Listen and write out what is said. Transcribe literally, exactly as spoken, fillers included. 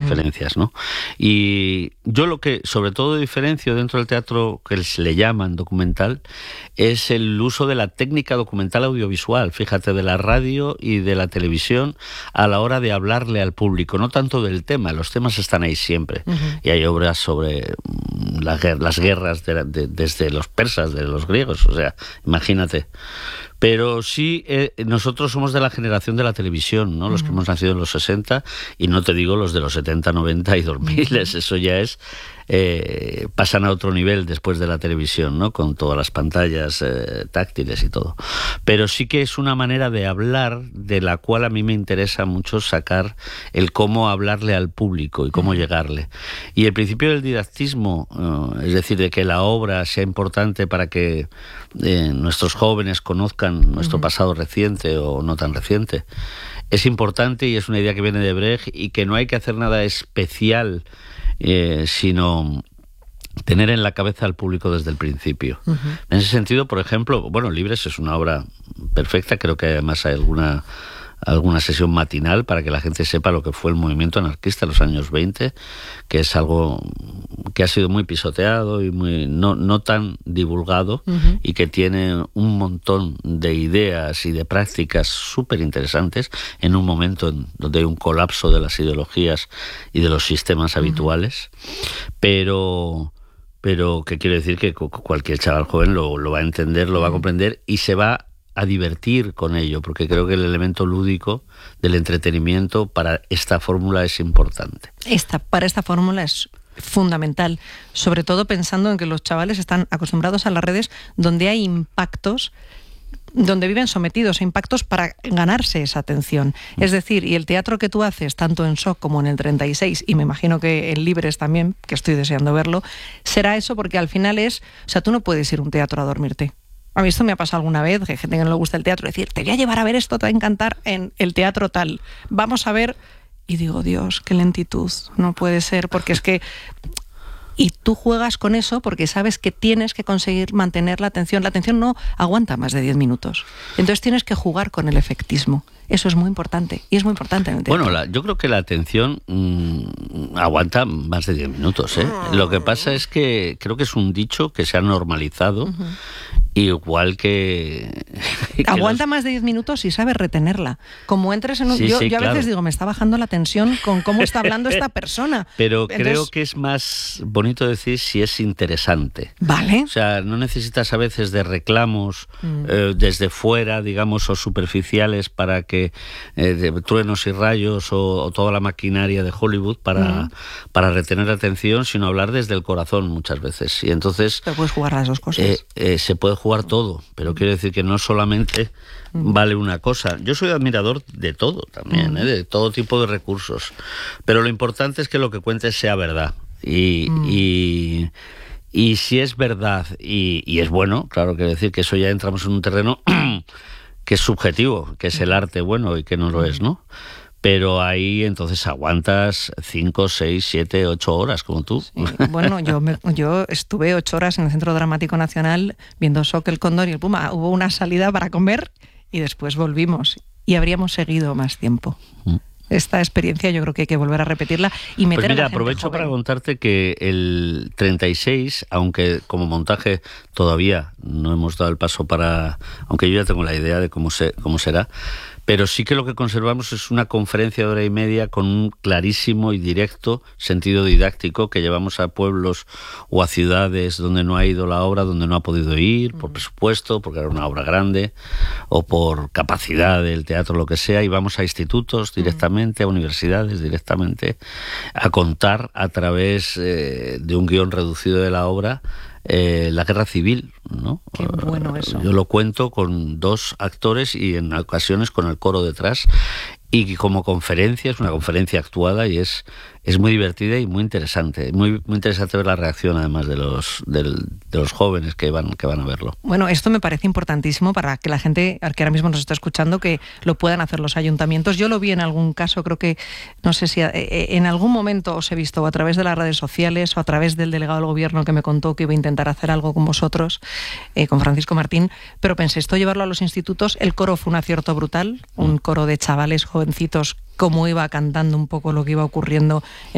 diferencias, ¿no? Y yo lo que sobre todo diferencio dentro del teatro que se le llaman documental es el uso de la técnica documental audiovisual, fíjate, de la radio y de la televisión a la hora de hablarle al público, no tanto del tema, los temas están ahí siempre. Uh-huh. Y hay obras sobre la, las guerras de, de, desde los persas, de los griegos, o sea, imagínate. Pero sí, eh, nosotros somos de la generación de la televisión, ¿no? Los uh-huh. que hemos nacido en los sesenta, y no te digo los de los setenta, noventa y dos mil, uh-huh. eso ya es... Eh, pasan a otro nivel después de la televisión, ¿no? Con todas las pantallas eh, táctiles y todo. Pero sí que es una manera de hablar de la cual a mí me interesa mucho sacar el cómo hablarle al público y cómo llegarle. Y el principio del didactismo, eh, es decir, de que la obra sea importante para que eh, nuestros jóvenes conozcan nuestro pasado reciente o no tan reciente, es importante y es una idea que viene de Brecht y que no hay que hacer nada especial, Eh, sino tener en la cabeza al público desde el principio. Uh-huh. En ese sentido, por ejemplo, bueno, Libres es una obra perfecta, creo que además hay alguna alguna sesión matinal para que la gente sepa lo que fue el movimiento anarquista en los años veinte, que es algo que ha sido muy pisoteado y muy no, no tan divulgado, uh-huh. y que tiene un montón de ideas y de prácticas súper interesantes en un momento en donde hay un colapso de las ideologías y de los sistemas uh-huh. habituales, pero... pero que quiero decir que cualquier chaval joven lo, lo va a entender, lo va a comprender y se va a divertir con ello, porque creo que el elemento lúdico del entretenimiento para esta fórmula es importante. Esta, para esta fórmula es fundamental, sobre todo pensando en que los chavales están acostumbrados a las redes donde hay impactos, donde viven sometidos a impactos para ganarse esa atención. Es decir, y el teatro que tú haces, tanto en S O C como en el treinta y seis, y me imagino que en Libres también, que estoy deseando verlo, será eso, porque al final es, o sea, tú no puedes ir a un teatro a dormirte. A mí esto me ha pasado alguna vez, que gente que no le gusta el teatro, decir, te voy a llevar a ver esto, te va a encantar en el teatro tal. Vamos a ver... Y digo, Dios, qué lentitud, no puede ser, porque es que... Y tú juegas con eso porque sabes que tienes que conseguir mantener la atención. La atención no aguanta más de diez minutos. Entonces tienes que jugar con el efectismo. Eso es muy importante. Y es muy importante en el teatro. Bueno, la, yo creo que la atención mmm, aguanta más de diez minutos, ¿eh? Lo que pasa es que creo que es un dicho que se ha normalizado. Uh-huh. Igual que... que aguanta los... más de diez minutos y sabes retenerla. Como entres en un... Sí, yo, sí, yo a claro. veces digo, me está bajando la tensión con cómo está hablando esta persona. Pero Entonces... creo que es más bonito decir si es interesante. Vale. O sea, no necesitas a veces de reclamos mm. eh, desde fuera, digamos, o superficiales para que eh, de truenos y rayos o, o toda la maquinaria de Hollywood para, mm. para retener la atención, sino hablar desde el corazón muchas veces. Y entonces... Pero puedes jugar las dos cosas. Eh, eh, se puede jugar todo, pero quiero decir que no solamente vale una cosa. Yo soy admirador de todo también, ¿eh? De todo tipo de recursos, pero lo importante es que lo que cuentes sea verdad y, mm. y, y si es verdad y, y es bueno, claro, quiero decir que eso ya entramos en un terreno que es subjetivo, que es el arte bueno y que no lo es, ¿no? Pero ahí entonces aguantas cinco, seis, siete, ocho horas, como tú. Sí, bueno, yo me, yo estuve ocho horas en el Centro Dramático Nacional viendo S O C, El Cóndor y el Puma. Hubo una salida para comer y después volvimos. Y habríamos seguido más tiempo. Mm. Esta experiencia yo creo que hay que volver a repetirla y meter pues mira, a la gente aprovecho joven. Para contarte que el treinta y seis, aunque como montaje todavía no hemos dado el paso para... Aunque yo ya tengo la idea de cómo, se, cómo será, pero sí que lo que conservamos es una conferencia de hora y media con un clarísimo y directo sentido didáctico que llevamos a pueblos o a ciudades donde no ha ido la obra, donde no ha podido ir, por presupuesto, porque era una obra grande, o por capacidad del teatro, lo que sea, y vamos a institutos directamente, a universidades directamente, a contar a través eh, de un guión reducido de la obra Eh, la guerra civil, ¿no? Qué bueno eso. Yo lo cuento con dos actores y en ocasiones con el coro detrás, y como conferencia, es una conferencia actuada y es, es muy divertida y muy interesante. Muy, muy interesante ver la reacción además de los, del, de los jóvenes que van, que van a verlo. Bueno, esto me parece importantísimo para que la gente que ahora mismo nos está escuchando, que lo puedan hacer los ayuntamientos. Yo lo vi en algún caso, creo que, no sé si en algún momento os he visto o a través de las redes sociales o a través del delegado del gobierno que me contó que iba a intentar hacer algo con vosotros, eh, con Francisco Martín, pero pensé esto llevarlo a los institutos. El coro fue un acierto brutal, un coro de chavales jovencitos, cómo iba cantando un poco lo que iba ocurriendo